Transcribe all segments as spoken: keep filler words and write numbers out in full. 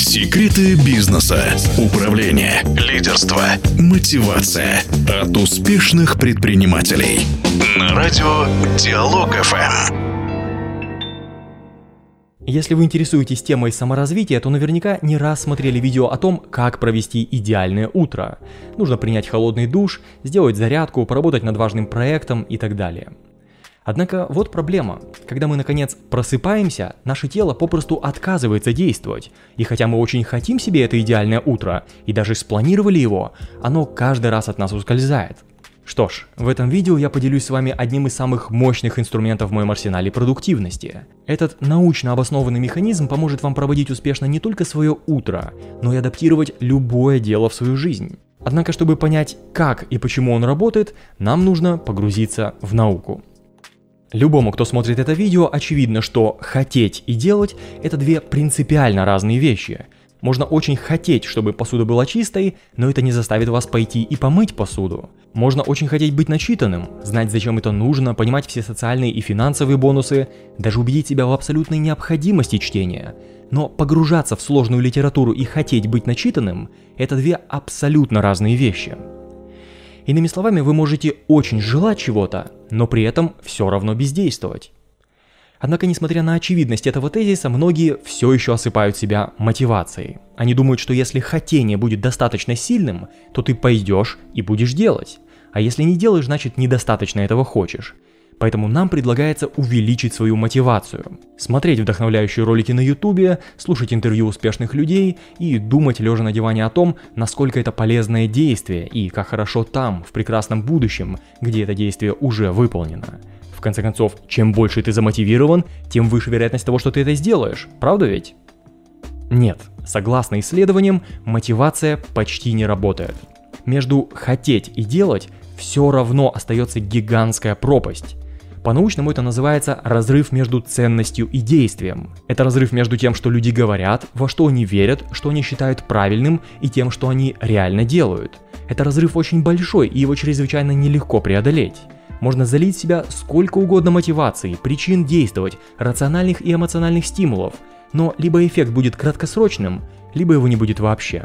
Секреты бизнеса, управления, лидерства, мотивация от успешных предпринимателей. На радио Диалог эф эм. Если вы интересуетесь темой саморазвития, то наверняка не раз смотрели видео о том, как провести идеальное утро. Нужно принять холодный душ, сделать зарядку, поработать над важным проектом и так далее. Однако вот проблема. Когда мы наконец просыпаемся, наше тело попросту отказывается действовать. И хотя мы очень хотим себе это идеальное утро и даже спланировали его, оно каждый раз от нас ускользает. Что ж, в этом видео я поделюсь с вами одним из самых мощных инструментов в моем арсенале продуктивности. Этот научно обоснованный механизм поможет вам проводить успешно не только свое утро, но и адаптировать любое дело в свою жизнь. Однако, чтобы понять, как и почему он работает, нам нужно погрузиться в науку. Любому, кто смотрит это видео, очевидно, что хотеть и делать – это две принципиально разные вещи. Можно очень хотеть, чтобы посуда была чистой, но это не заставит вас пойти и помыть посуду. Можно очень хотеть быть начитанным, знать, зачем это нужно, понимать все социальные и финансовые бонусы, даже убедить себя в абсолютной необходимости чтения. Но погружаться в сложную литературу и хотеть быть начитанным – это две абсолютно разные вещи. Иными словами, вы можете очень желать чего-то, но при этом все равно бездействовать. Однако, несмотря на очевидность этого тезиса, многие все еще осыпают себя мотивацией. Они думают, что если хотение будет достаточно сильным, то ты пойдешь и будешь делать. А если не делаешь, значит недостаточно этого хочешь. Поэтому нам предлагается увеличить свою мотивацию. Смотреть вдохновляющие ролики на ютубе, слушать интервью успешных людей и думать, лежа на диване, о том, насколько это полезное действие и как хорошо там, в прекрасном будущем, где это действие уже выполнено. В конце концов, чем больше ты замотивирован, тем выше вероятность того, что ты это сделаешь. Правда ведь? Нет, согласно исследованиям, мотивация почти не работает. Между хотеть и делать все равно остается гигантская пропасть. По-научному это называется разрыв между ценностью и действием. Это разрыв между тем, что люди говорят, во что они верят, что они считают правильным, и тем, что они реально делают. Это разрыв очень большой, и его чрезвычайно нелегко преодолеть. Можно залить в себя сколько угодно мотиваций, причин действовать, рациональных и эмоциональных стимулов, но либо эффект будет краткосрочным, либо его не будет вообще.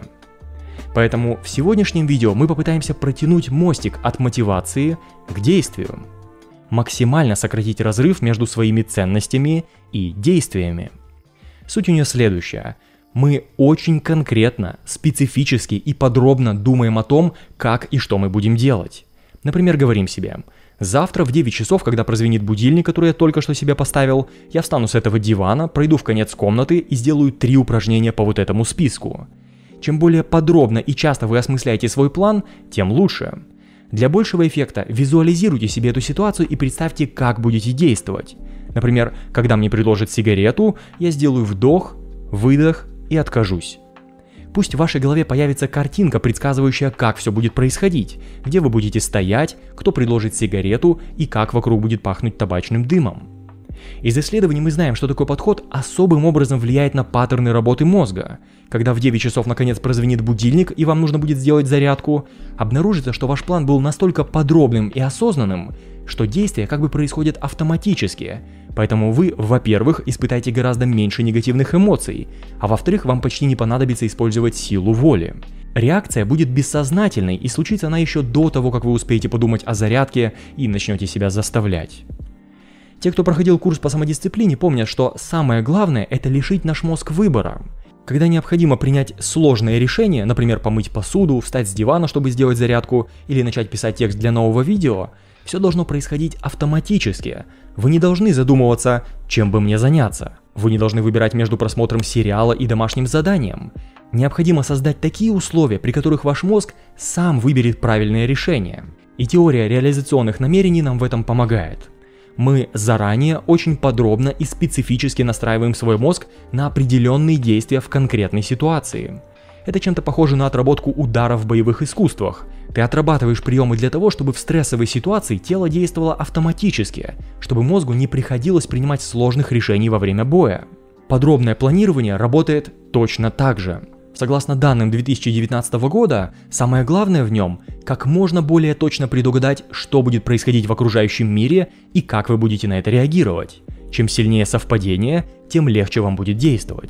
Поэтому в сегодняшнем видео мы попытаемся протянуть мостик от мотивации к действию. Максимально сократить разрыв между своими ценностями и действиями. Суть у нее следующая. Мы очень конкретно, специфически и подробно думаем о том, как и что мы будем делать. Например, говорим себе: завтра в девять часов, когда прозвенит будильник, который я только что себе поставил, я встану с этого дивана, пройду в конец комнаты и сделаю три упражнения по вот этому списку. Чем более подробно и часто вы осмысляете свой план, тем лучше. Для большего эффекта визуализируйте себе эту ситуацию и представьте, как будете действовать. Например, когда мне предложат сигарету, я сделаю вдох, выдох и откажусь. Пусть в вашей голове появится картинка, предсказывающая, как все будет происходить, где вы будете стоять, кто предложит сигарету и как вокруг будет пахнуть табачным дымом. Из исследований мы знаем, что такой подход особым образом влияет на паттерны работы мозга. Когда в девять часов наконец прозвенит будильник и вам нужно будет сделать зарядку, обнаружится, что ваш план был настолько подробным и осознанным, что действия как бы происходят автоматически. Поэтому вы, во-первых, испытаете гораздо меньше негативных эмоций, а во-вторых, вам почти не понадобится использовать силу воли. Реакция будет бессознательной, и случится она еще до того, как вы успеете подумать о зарядке и начнете себя заставлять. Те, кто проходил курс по самодисциплине, помнят, что самое главное – это лишить наш мозг выбора. Когда необходимо принять сложное решение, например, помыть посуду, встать с дивана, чтобы сделать зарядку, или начать писать текст для нового видео, все должно происходить автоматически. Вы не должны задумываться, чем бы мне заняться. Вы не должны выбирать между просмотром сериала и домашним заданием. Необходимо создать такие условия, при которых ваш мозг сам выберет правильное решение. И теория реализационных намерений нам в этом помогает. Мы заранее очень подробно и специфически настраиваем свой мозг на определенные действия в конкретной ситуации. Это чем-то похоже на отработку ударов в боевых искусствах. Ты отрабатываешь приемы для того, чтобы в стрессовой ситуации тело действовало автоматически, чтобы мозгу не приходилось принимать сложных решений во время боя. Подробное планирование работает точно так же. Согласно данным две тысячи девятнадцатого года, самое главное в нем – как можно более точно предугадать, что будет происходить в окружающем мире и как вы будете на это реагировать. Чем сильнее совпадение, тем легче вам будет действовать.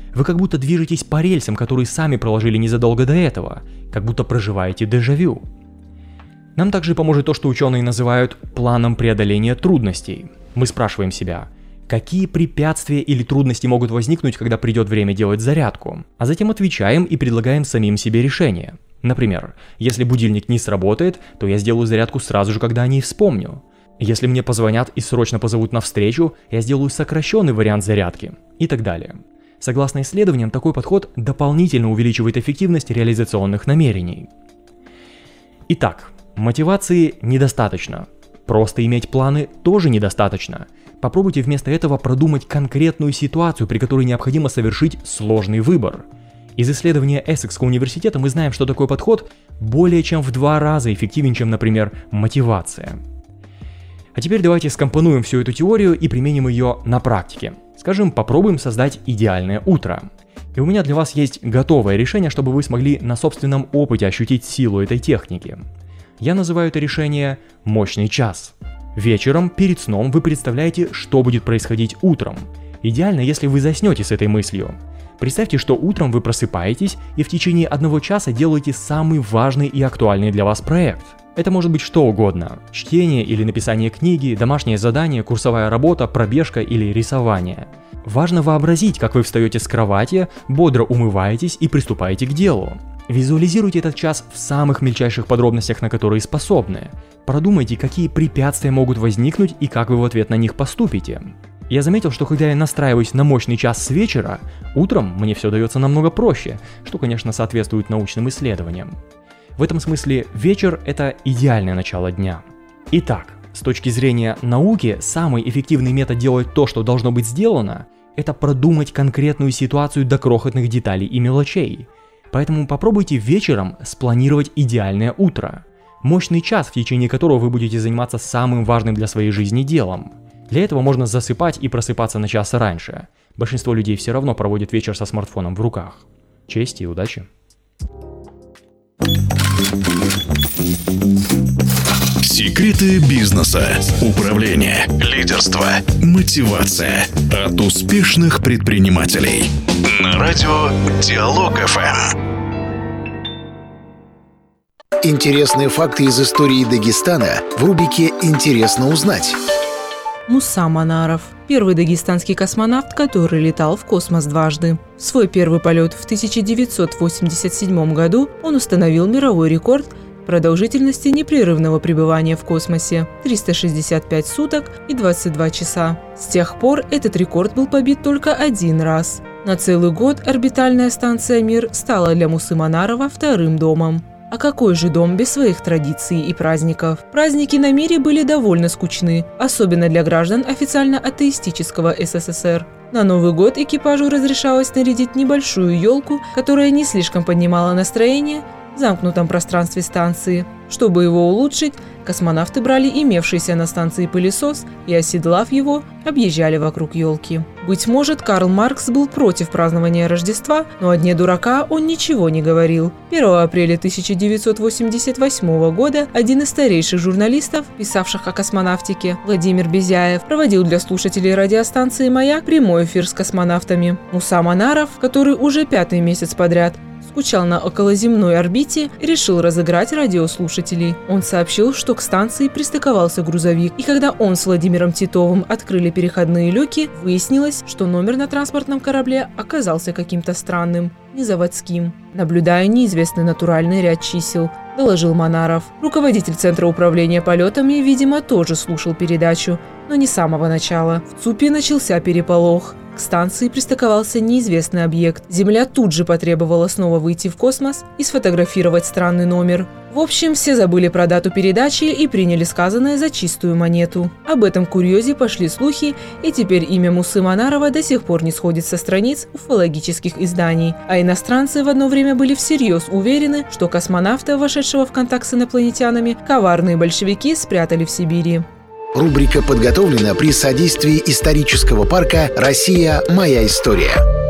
Вы как будто движетесь по рельсам, которые сами проложили незадолго до этого, как будто проживаете дежавю. Нам также поможет то, что ученые называют планом преодоления трудностей. Мы спрашиваем себя, какие препятствия или трудности могут возникнуть, когда придет время делать зарядку, а затем отвечаем и предлагаем самим себе решение. Например, если будильник не сработает, то я сделаю зарядку сразу же, когда о ней вспомню. Если мне позвонят и срочно позовут на встречу, я сделаю сокращенный вариант зарядки и так далее. Согласно исследованиям, такой подход дополнительно увеличивает эффективность реализационных намерений. Итак, мотивации недостаточно. Просто иметь планы тоже недостаточно. Попробуйте вместо этого продумать конкретную ситуацию, при которой необходимо совершить сложный выбор. Из исследования Эссекского университета мы знаем, что такой подход более чем в два раза эффективен, чем, например, мотивация. А теперь давайте скомпонуем всю эту теорию и применим ее на практике. Скажем, попробуем создать идеальное утро. И у меня для вас есть готовое решение, чтобы вы смогли на собственном опыте ощутить силу этой техники. Я называю это решение «мощный час». Вечером, перед сном, вы представляете, что будет происходить утром. Идеально, если вы заснете с этой мыслью. Представьте, что утром вы просыпаетесь и в течение одного часа делаете самый важный и актуальный для вас проект. Это может быть что угодно – чтение или написание книги, домашнее задание, курсовая работа, пробежка или рисование. Важно вообразить, как вы встаете с кровати, бодро умываетесь и приступаете к делу. Визуализируйте этот час в самых мельчайших подробностях, на которые способны. Продумайте, какие препятствия могут возникнуть и как вы в ответ на них поступите. Я заметил, что когда я настраиваюсь на мощный час с вечера, утром мне все дается намного проще, что, конечно, соответствует научным исследованиям. В этом смысле вечер – это идеальное начало дня. Итак, с точки зрения науки, самый эффективный метод делать то, что должно быть сделано, это продумать конкретную ситуацию до крохотных деталей и мелочей. Поэтому попробуйте вечером спланировать идеальное утро. Мощный час, в течение которого вы будете заниматься самым важным для своей жизни делом. Для этого можно засыпать и просыпаться на час раньше. Большинство людей все равно проводит вечер со смартфоном в руках. Чести и удачи! Секреты бизнеса, управления, лидерства, мотивация от успешных предпринимателей. На радио Диалог эф эм. Интересные факты из истории Дагестана в рубрике «Интересно узнать». Муса Манаров – первый дагестанский космонавт, который летал в космос дважды. В свой первый полет в тысяча девятьсот восемьдесят седьмом году он установил мировой рекорд продолжительности непрерывного пребывания в космосе – триста шестьдесят пять суток и двадцать два часа. С тех пор этот рекорд был побит только один раз. На целый год орбитальная станция «Мир» стала для Мусы Манарова вторым домом. А какой же дом без своих традиций и праздников? Праздники на Мире были довольно скучны, особенно для граждан официально атеистического эс эс эс эр. На Новый год экипажу разрешалось нарядить небольшую елку, которая не слишком поднимала настроение в замкнутом пространстве станции. Чтобы его улучшить, космонавты брали имевшийся на станции пылесос и, оседлав его, объезжали вокруг елки. Быть может, Карл Маркс был против празднования Рождества, но о дне дурака он ничего не говорил. первого апреля тысяча девятьсот восемьдесят восьмого года один из старейших журналистов, писавших о космонавтике, Владимир Безяев, проводил для слушателей радиостанции «Маяк» прямой эфир с космонавтами. Муса Манаров, который уже пятый месяц подряд скучал на околоземной орбите, решил разыграть радиослушателей. Он сообщил, что к станции пристыковался грузовик, и когда он с Владимиром Титовым открыли переходные люки, выяснилось, что номер на транспортном корабле оказался каким-то странным, незаводским. Наблюдая неизвестный натуральный ряд чисел, доложил Манаров. Руководитель Центра управления полетами, видимо, тоже слушал передачу, но не с самого начала. В ЦУПе начался переполох. К станции пристыковался неизвестный объект. Земля тут же потребовала снова выйти в космос и сфотографировать странный номер. В общем, все забыли про дату передачи и приняли сказанное за чистую монету. Об этом курьезе пошли слухи, и теперь имя Мусы Манарова до сих пор не сходит со страниц уфологических изданий. А иностранцы в одно время были всерьез уверены, что космонавта, вошедшего в контакт с инопланетянами, коварные большевики спрятали в Сибири. Рубрика подготовлена при содействии исторического парка «Россия. Моя история».